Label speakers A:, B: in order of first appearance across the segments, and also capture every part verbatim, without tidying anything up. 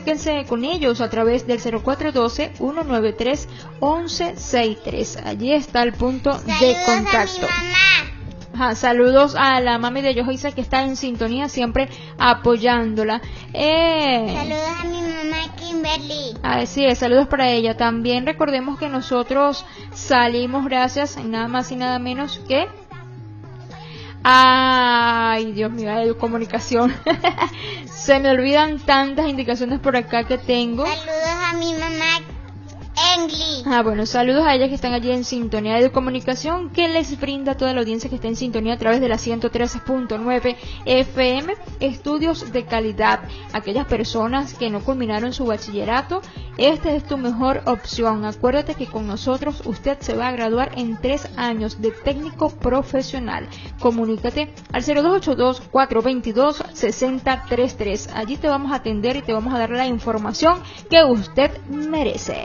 A: comuníquense con ellos a través del cero cuatro uno dos, uno nueve tres, once sesenta y tres. Allí está el punto
B: Saludos
A: de contacto.
B: A mi mamá.
A: Ajá, saludos a la mami de Yohaisa, que está en sintonía, siempre apoyándola. Eh,
B: Saludos a mi mamá Kimberly.
A: Así es, saludos para ella. También recordemos que nosotros salimos gracias a nada más y nada menos que... Ay, Dios mío, de comunicación. Se me olvidan tantas indicaciones por acá que tengo.
B: Saludos a mi mamá Engli.
A: Ah, bueno, saludos a ellas que están allí en sintonía de comunicación, que les brinda a toda la audiencia que está en sintonía a través de la ciento trece punto nueve F M, estudios de calidad. Aquellas personas que no culminaron su bachillerato, esta es tu mejor opción. Acuérdate que con nosotros usted se va a graduar en tres años de técnico profesional. Comunícate al cero dos ocho dos, cuatro dos dos, seis cero tres tres. Allí te vamos a atender y te vamos a dar la información que usted merece.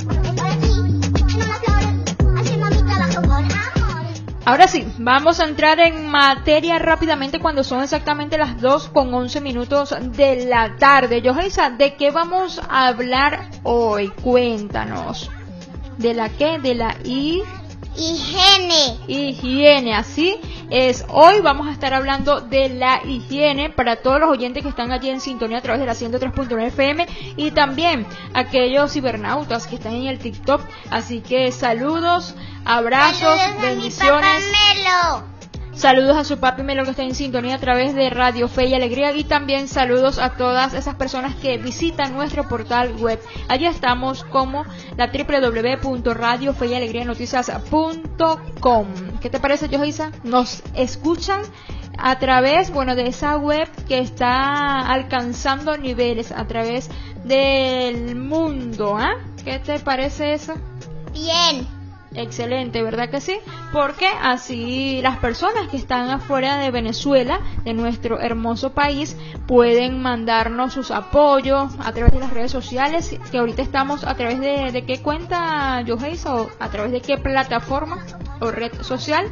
A: Ahora sí, vamos a entrar en materia rápidamente cuando son exactamente las dos con once minutos de la tarde. Yohaisa, ¿de qué vamos a hablar hoy? Cuéntanos. ¿De la qué? De la I...
B: Higiene.
A: Higiene, así es. Hoy vamos a estar hablando de la higiene para todos los oyentes que están allí en sintonía a través de la ciento tres punto nueve F M y también aquellos cibernautas que están en el TikTok. Así que saludos, abrazos,
B: saludos
A: bendiciones.
B: A mi papá Melo.
A: Saludos a su papi Melo que está en sintonía a través de Radio Fe y Alegría, y también saludos a todas esas personas que visitan nuestro portal web. Allí estamos como la doble u doble u doble u punto radio fe y alegría noticias punto com. ¿Qué te parece, Yohaisa? Nos escuchan a través, bueno, de esa web que está alcanzando niveles a través del mundo, ¿ah? ¿eh? ¿Qué te parece eso?
B: Bien.
A: Excelente, ¿verdad que sí? Porque así las personas que están afuera de Venezuela, de nuestro hermoso país, pueden mandarnos sus apoyos a través de las redes sociales, que ahorita estamos a través de, de qué cuenta, Yohaisa, o a través de qué plataforma o red social.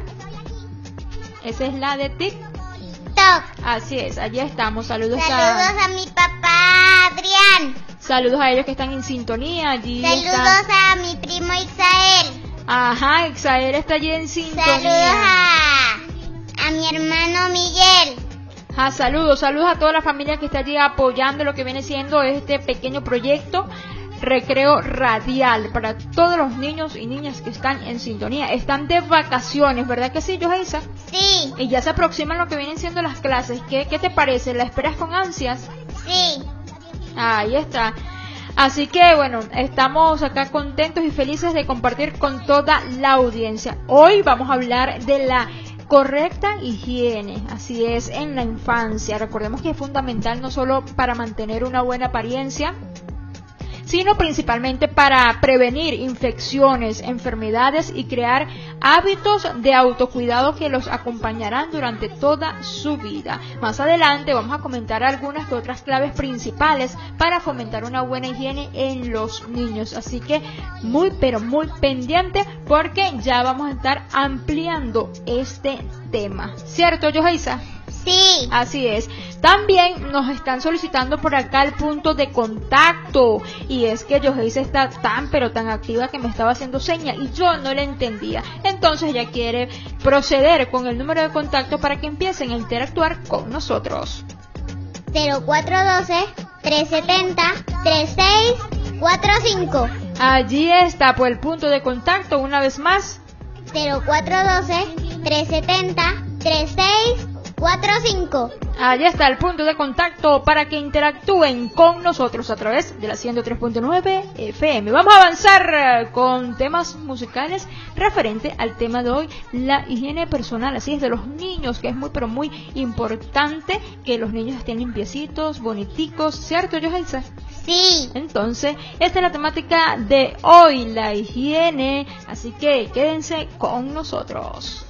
A: Esa es la de TikTok. Así es, allí estamos. Saludos,
B: saludos a... a mi papá Adrián.
A: Saludos a ellos que están en sintonía. Allí
B: saludos
A: está...
B: a mi primo Isael.
A: Ajá, Ixael está allí en sintonía.
B: Saludos a, a mi hermano Miguel.
A: Ah, saludos, saludos a toda la familia que está allí apoyando lo que viene siendo este pequeño proyecto Recreo Radial para todos los niños y niñas que están en sintonía. Están de vacaciones, ¿verdad que sí, Yohaisa?
B: Sí.
A: Y ya se aproximan lo que vienen siendo las clases. ¿Qué, qué te parece? ¿La esperas con ansias?
B: Sí.
A: Ahí está. Así que bueno, estamos acá contentos y felices de compartir con toda la audiencia. Hoy vamos a hablar de la correcta higiene, así es, en la infancia. Recordemos que es fundamental no solo para mantener una buena apariencia, sino principalmente para prevenir infecciones, enfermedades y crear hábitos de autocuidado que los acompañarán durante toda su vida. Más adelante vamos a comentar algunas de otras claves principales para fomentar una buena higiene en los niños. Así que muy pero muy pendiente porque ya vamos a estar ampliando este tema. ¿Cierto, Yohaisa?
B: Sí.
A: Así es. También nos están solicitando por acá el punto de contacto. Y es que Yohaisa está tan pero tan activa que me estaba haciendo señas y yo no le entendía. Entonces ella quiere proceder con el número de contacto para que empiecen a interactuar con nosotros.
B: cero cuatro uno dos, tres siete cero, tres seis cuatro cinco.
A: Allí está pues el punto de contacto una vez más.
B: cero cuatro uno dos, tres siete cero, tres seis cuatro cinco.
A: Allí está el punto de contacto para que interactúen con nosotros a través de la ciento tres punto nueve F M. Vamos a avanzar con temas musicales referente al tema de hoy, la higiene personal, así es, de los niños, que es muy pero muy importante que los niños estén limpiecitos, boniticos, ¿cierto, Yohaisa?
B: Sí.
A: Entonces, esta es la temática de hoy, la higiene, así que quédense con nosotros.